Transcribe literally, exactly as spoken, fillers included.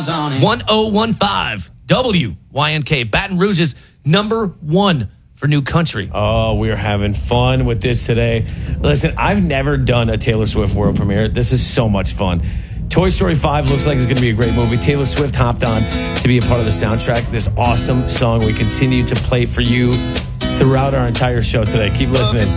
miles on it. one oh one five W Y N K. Baton Rouge is number one for new country. Oh, we're having fun with this today. Listen, I've never done a Taylor Swift world premiere. This is so much fun. Toy Story five looks like it's going to be a great movie. Taylor Swift hopped on to be a part of the soundtrack. This awesome song we continue to play for you throughout our entire show today. Keep listening.